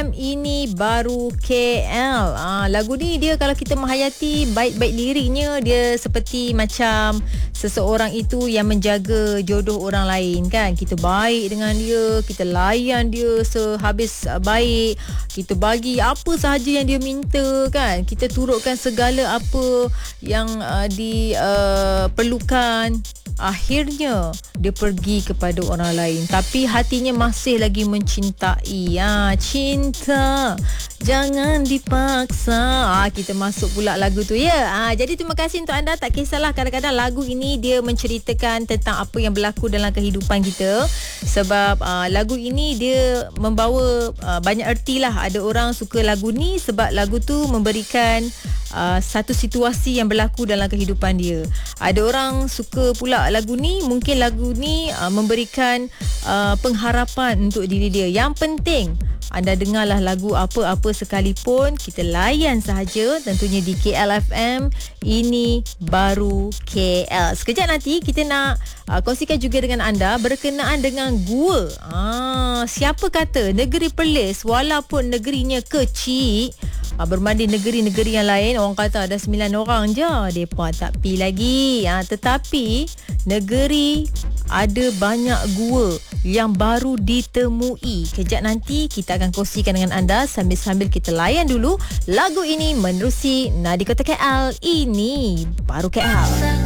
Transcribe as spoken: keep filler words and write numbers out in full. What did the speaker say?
M, ini baru K L. Ah, lagu ni dia kalau kita menghayati baik-baik liriknya, dia seperti macam seseorang itu yang menjaga jodoh orang lain kan. Kita baik dengan dia, kita layan dia sehabis baik, kita bagi apa sahaja yang dia minta kan. Kita turutkan segala apa yang uh, diperlukan. Uh, Akhirnya dia pergi kepada orang lain, tapi hatinya masih lagi mencintai. Ah, cinta jangan dipaksa. Ah, kita masuk pula lagu tu ya. Ah, jadi terima kasih untuk anda. Tak kisahlah, kadang-kadang lagu ini dia menceritakan tentang apa yang berlaku dalam kehidupan kita. Sebab ah, lagu ini dia membawa ah, banyak erti lah. Ada orang suka lagu ni sebab lagu tu memberikan Uh, satu situasi yang berlaku dalam kehidupan dia. Ada orang suka pula lagu ni, mungkin lagu ni uh, memberikan uh, pengharapan untuk diri dia. Yang penting anda dengarlah lagu apa-apa sekalipun, kita layan sahaja tentunya di K L F M, ini baru K L. Sekejap nanti kita nak uh, kongsikan juga dengan anda berkenaan dengan gua. Ah, siapa kata negeri Perlis walaupun negerinya kecil, Ha, berbanding negeri-negeri yang lain, orang kata ada sembilan orang je, mereka tak pi lagi. Ha, tetapi negeri ada banyak gua yang baru ditemui. Kejap nanti kita akan kongsikan dengan anda, sambil-sambil kita layan dulu lagu ini menerusi Nadi Kota K L, ini baru K L.